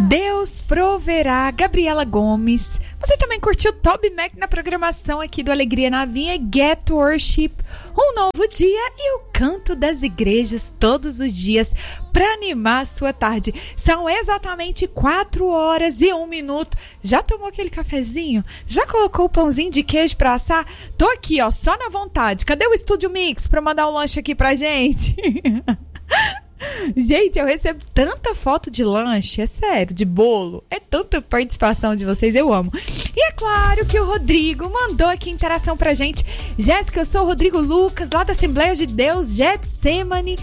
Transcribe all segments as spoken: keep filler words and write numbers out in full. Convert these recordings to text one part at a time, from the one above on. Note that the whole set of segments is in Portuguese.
Deus proverá, Gabriela Gomes. Você também curtiu Toby Mac na programação aqui do Alegria na Vinha e Get Worship, um novo dia e o canto das igrejas todos os dias para animar a sua tarde. São exatamente quatro horas e um minuto. Já tomou aquele cafezinho? Já colocou o pãozinho de queijo para assar? Tô aqui, ó, só na vontade. Cadê o Estúdio Mix para mandar um lanche aqui pra gente? Gente, eu recebo tanta foto de lanche, é sério, de bolo, é tanta participação de vocês, eu amo. E é claro que o Rodrigo mandou aqui interação pra gente. Jéssica, eu sou o Rodrigo Lucas, lá da Assembleia de Deus, Getsemane,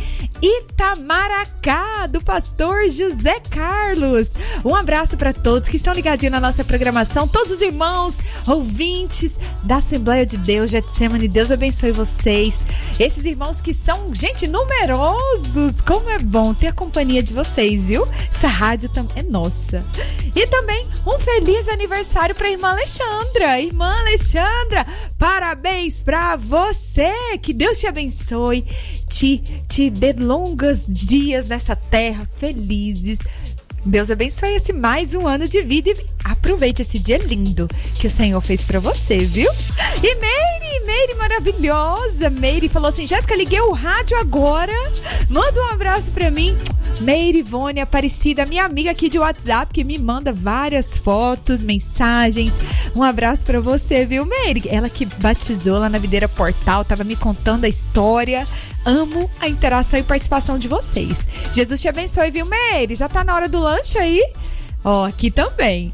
Itamaracá, do pastor José Carlos. Um abraço pra todos que estão ligadinhos na nossa programação, todos os irmãos, ouvintes da Assembleia de Deus, Getsemane, Deus abençoe vocês. Esses irmãos que são, gente, numerosos, como é bom ter a companhia de vocês, viu? Essa rádio é nossa. E também um feliz aniversário para a irmã Alexandra. Irmã Alexandra, parabéns para você. Que Deus te abençoe, te, te dê longos dias nessa terra, felizes. Deus abençoe esse mais um ano de vida e aproveite esse dia lindo que o Senhor fez pra você, viu? E Meire, Meire maravilhosa, Meire falou assim, Jéssica, liguei o rádio agora, manda um abraço pra mim. Meire Ivone Aparecida, minha amiga aqui de WhatsApp, que me manda várias fotos, mensagens. Um abraço pra você, viu, Meire? Ela que batizou lá na Videira Portal, tava me contando a história. Amo a interação e participação de vocês. Jesus te abençoe, viu, Meire? Já tá na hora do lanche aí? Ó, aqui também.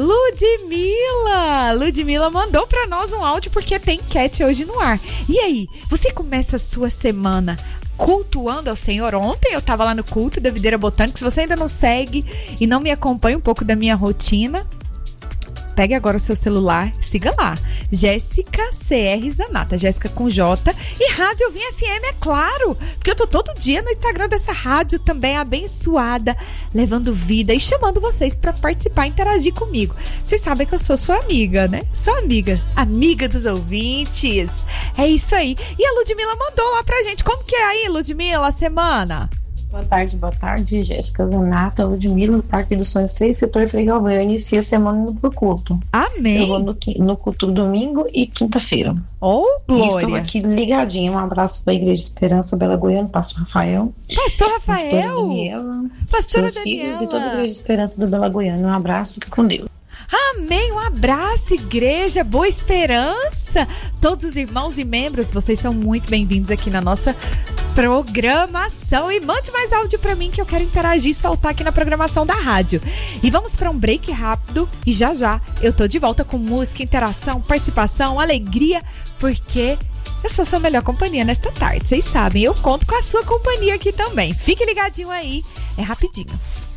Ludmila! Ludmila mandou pra nós um áudio porque tem enquete hoje no ar. E aí, você começa a sua semana cultuando ao Senhor? Ontem eu tava lá no culto da Videira Botânica. Se você ainda não segue e não me acompanha um pouco da minha rotina, pegue agora o seu celular, siga lá. Jéssica C R Zanata, Jéssica com J. E Rádio Vinha F M, é claro, porque eu tô todo dia no Instagram dessa rádio também abençoada, levando vida e chamando vocês pra participar, interagir comigo. Vocês sabem que eu sou sua amiga, né? Sou amiga, amiga dos ouvintes. É isso aí. E a Ludmila mandou lá pra gente. Como que é aí, Ludmila, a semana? Boa tarde, boa tarde, Jéssica Zanata, Ludmila, do Parque dos Sonhos três, setor Frei Galvão. Eu inicio a semana no pro culto. Amém. Eu vou no, no culto domingo e quinta-feira. Oh, glória. E estou aqui ligadinha. Um abraço para a Igreja de Esperança, Bela Goiânia, Pastor Rafael. Pastor Rafael. Pastora Daniela. Pastora seus Daniela. filhos e toda a Igreja de Esperança do Bela Goiânia. Um abraço, fica com Deus. Amém, um abraço, igreja Boa Esperança. Todos os irmãos e membros, vocês são muito bem-vindos aqui na nossa programação. E mande mais áudio pra mim que eu quero interagir e soltar aqui na programação da rádio. E vamos pra um break rápido e já já eu tô de volta com música, interação, participação, alegria, porque eu sou sua melhor companhia nesta tarde, vocês sabem, eu conto com a sua companhia aqui também. Fique ligadinho aí, é rapidinho.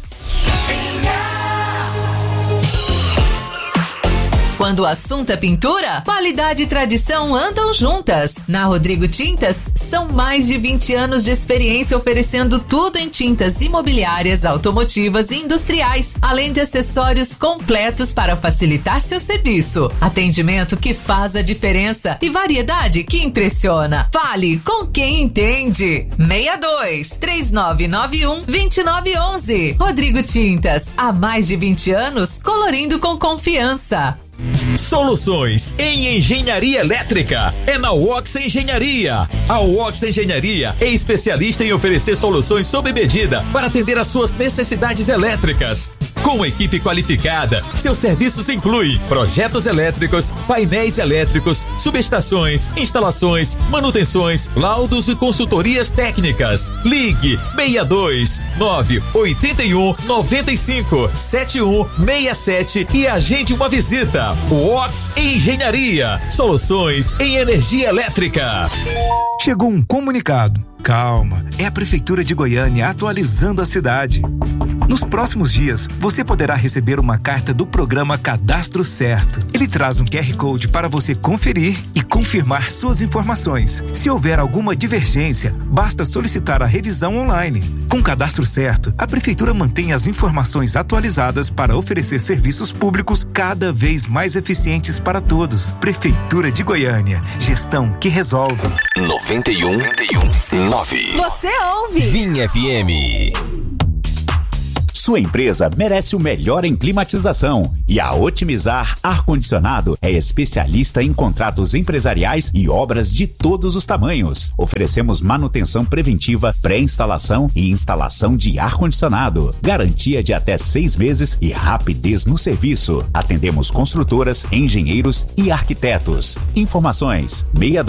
Quando o assunto é pintura, qualidade e tradição andam juntas. Na Rodrigo Tintas, são mais de vinte anos de experiência oferecendo tudo em tintas imobiliárias, automotivas e industriais, além de acessórios completos para facilitar seu serviço. Atendimento que faz a diferença e variedade que impressiona. Fale com quem entende. seis dois, três nove nove um, dois nove um um. Rodrigo Tintas, há mais de vinte anos, colorindo com confiança. Soluções em engenharia elétrica é na Wox Engenharia. A Wox Engenharia é especialista em oferecer soluções sob medida para atender às suas necessidades elétricas. Com equipe qualificada, seus serviços incluem projetos elétricos, painéis elétricos, subestações, instalações, manutenções, laudos e consultorias técnicas. Ligue seis dois nove oito um nove cinco sete um seis sete e agende uma visita. Wox Engenharia, soluções em energia elétrica. Chegou um comunicado. Calma, é a Prefeitura de Goiânia atualizando a cidade. Nos próximos dias, você poderá receber uma carta do programa Cadastro Certo. Ele traz um Q R Code para você conferir e confirmar suas informações. Se houver alguma divergência, basta solicitar a revisão online. Com o Cadastro Certo, a Prefeitura mantém as informações atualizadas para oferecer serviços públicos cada vez mais eficientes para todos. Prefeitura de Goiânia, gestão que resolve. noventa e um ponto nove. Você ouve Vinha F M. Sua empresa merece o melhor em climatização e a Otimizar Ar-Condicionado é especialista em contratos empresariais e obras de todos os tamanhos. Oferecemos manutenção preventiva, pré-instalação e instalação de ar-condicionado. Garantia de até seis meses e rapidez no serviço. Atendemos construtoras, engenheiros e arquitetos. Informações: seis